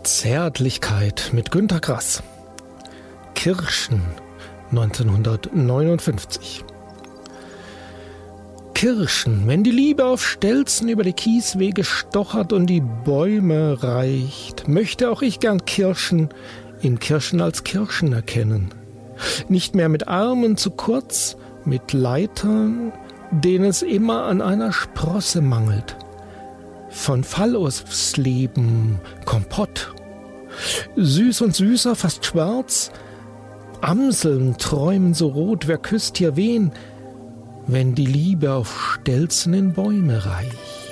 Zärtlichkeit mit Günter Grass. Kirschen 1959. Kirschen, wenn die Liebe auf Stelzen über die Kieswege stochert und die Bäume reicht, möchte auch ich gern Kirschen in Kirschen als Kirschen erkennen. Nicht mehr mit Armen zu kurz, mit Leitern, denen es immer an einer Sprosse mangelt. Von Fallusleben Kompott. Süß und süßer, fast schwarz. Amseln träumen so rot, wer küsst hier wen, wenn die Liebe auf Stelzen in Bäume reicht.